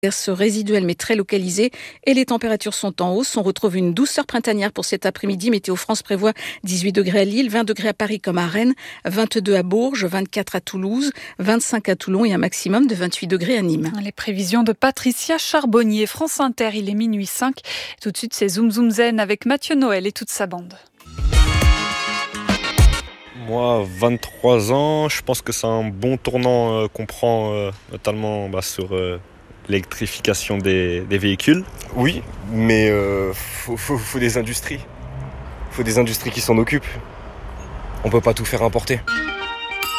Résiduel mais très localisé et les températures sont en hausse. On retrouve une douceur printanière pour cet après-midi. Météo France prévoit 18 degrés à Lille, 20 degrés à Paris comme à Rennes, 22 à Bourges, 24 à Toulouse, 25 à Toulon et un maximum de 28 degrés à Nîmes. Les prévisions de Patricia Charbonnier, France Inter, il est minuit 5. Tout de suite, c'est Zoom Zoom Zen avec Mathieu Noël et toute sa bande. Moi, 23 ans, je pense que c'est un bon tournant qu'on prend notamment sur l'électrification des véhicules. Oui, mais faut des industries. Faut des industries qui s'en occupent. On peut pas tout faire importer.